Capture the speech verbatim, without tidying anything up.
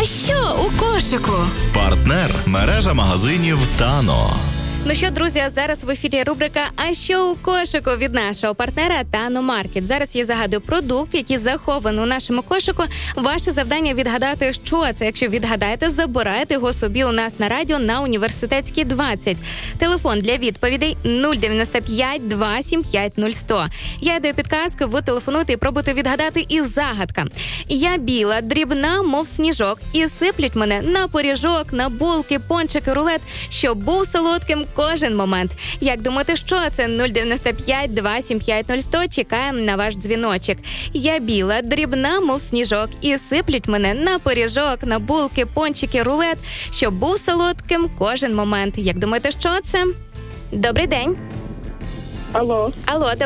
А що у кошику? Партнер – мережа магазинів «Тано». Ну що, друзі, зараз в ефірі рубрика «А що у кошику» від нашого партнера «Тано Маркет». Зараз я загадую продукт, який захований у нашому кошику. Ваше завдання відгадати, що це. Якщо відгадаєте, забирайте його собі у нас на радіо на Університетській, двадцять. Телефон для відповідей нуль дев'яносто п'ять два сім п'ять нуль сто. Я даю підказки, ви телефонуйте і пробуйте відгадати і загадка. Я біла, дрібна, мов сніжок, і сиплють мене на пиріжок, на булки, пончики, рулет, щоб був солодким кожен момент. Як думаєте, що це? нуль дев'яносто п'ять два сім п'ять нуль сто. Чекаємо на ваш дзвіночок. Я біла, дрібна, мов сніжок, і сиплють мене на пиріжок, на булки, пончики, рулет, щоб був солодким кожен момент. Як думаєте, що це? Добрий день. Алло. Алло,